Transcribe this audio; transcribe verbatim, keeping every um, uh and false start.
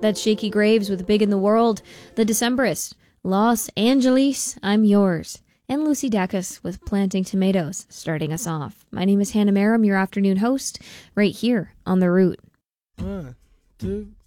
That's Shaky Graves with Big in the World, The Decemberists, Los Angeles, I'm Yours, and Lucy Dacus with Planting Tomatoes, starting us off. My name is Hannah Merrim, your afternoon host, right here on The Root. One, two,